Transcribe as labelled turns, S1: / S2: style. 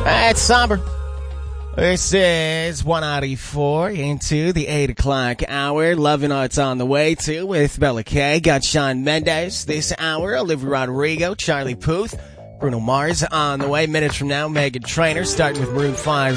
S1: It's somber. This is 194 into the 8 o'clock hour. Love and Arts on the way, too, with Bella Kay. Got Shawn Mendes this hour. Olivia Rodrigo, Charlie Puth, Bruno Mars on the way. Minutes from now, Meghan Trainor, starting with Maroon 5.